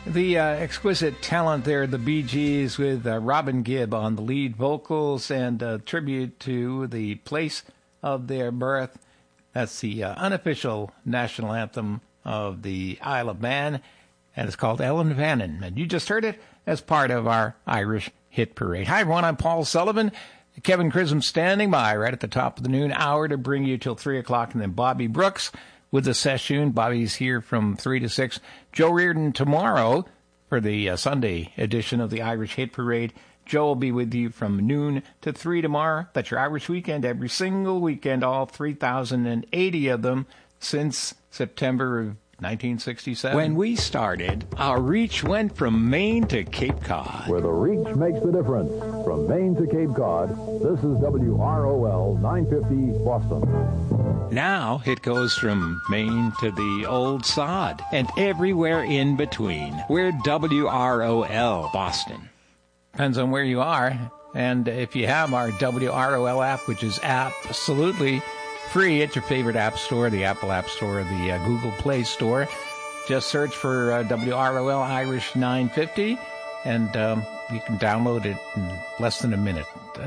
The exquisite talent there, the Bee Gees, with Robin Gibb on the lead vocals, and a tribute to the place of their birth. That's the unofficial national anthem of the Isle of Man, and it's called Ellen Vannon. And you just heard it as part of our Irish Hit Parade. Hi, everyone. I'm Paul Sullivan. Kevin Chisholm standing by right at the top of the noon hour to bring you till 3 o'clock, and then Bobby Brooks with the session. Bobby's here from 3 to 6. Joe Reardon tomorrow for the Sunday edition of the Irish Hit Parade. Joe will be with you from noon to 3 tomorrow. That's your Irish weekend, every single weekend, all 3,080 of them since September of 1967. When we started, our reach went from Maine to Cape Cod. Where the reach makes the difference. From Maine to Cape Cod, this is WROL 950 Boston. Now it goes from Maine to the old sod and everywhere in between. We're WROL Boston. Depends on where you are. And if you have our WROL app, which is absolutely free at your favorite app store, the Apple App Store, the Google Play Store, just search for WROL Irish 950, and you can download it in less than a minute.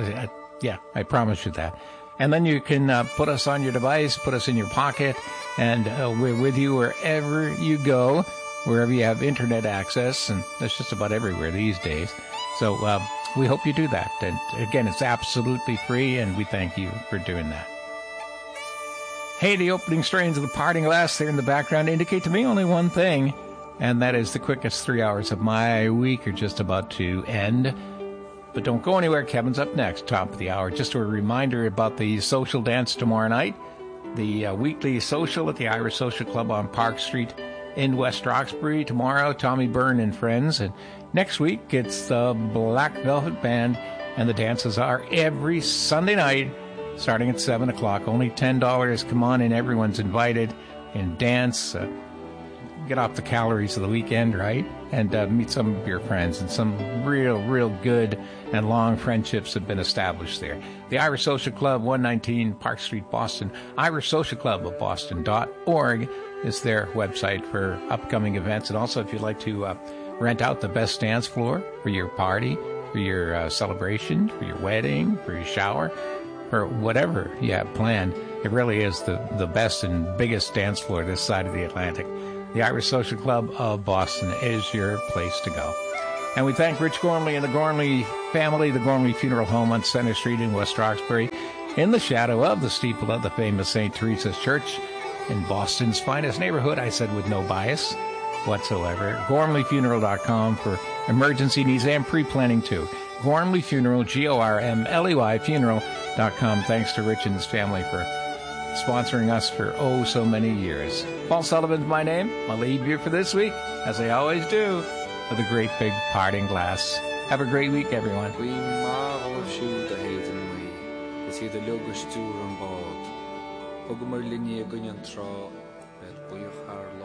I promise you that. And then you can put us on your device, put us in your pocket, and we're with you wherever you go, wherever you have internet access, and that's just about everywhere these days. So we hope you do that. And again, it's absolutely free, and we thank you for doing that. Hey, the opening strains of the Parting Glass there in the background indicate to me only one thing, and that is the quickest 3 hours of my week are just about to end. But don't go anywhere. Kevin's up next, top of the hour. Just a reminder about the social dance tomorrow night, the weekly social at the Irish Social Club on Park Street in West Roxbury. Tomorrow, Tommy Byrne and friends. And next week, it's the Black Velvet Band, and the dances are every Sunday night, starting at 7 o'clock. Only $10. Come on in. Everyone's invited. And dance. Get off the calories of the weekend, right? And meet some of your friends. And some real good and long friendships have been established there. The Irish Social Club, 119 Park Street, Boston. Irish Social Club of Boston.org is their website for upcoming events. And also, if you'd like to rent out the best dance floor for your party, for your celebration, for your wedding, for your shower, or whatever you have planned, it really is the best and biggest dance floor this side of the Atlantic. The Irish Social Club of Boston is your place to go. And we thank Rich Gormley and the Gormley family, the Gormley Funeral Home on Center Street in West Roxbury, in the shadow of the steeple of the famous St. Teresa's Church in Boston's finest neighborhood, I said with no bias whatsoever. GormleyFuneral.com for emergency needs and pre-planning too. Gormley Funeral, Gormley Funeral.com. Thanks to Rich and his family for sponsoring us for so many years. Paul Sullivan's my name. I'll leave you for this week, as I always do, with a great big parting glass. Have a great week, everyone. We marvel shoot the haten way. See the luggage tour on board. Ogumar linje gunyan tra, met boyachar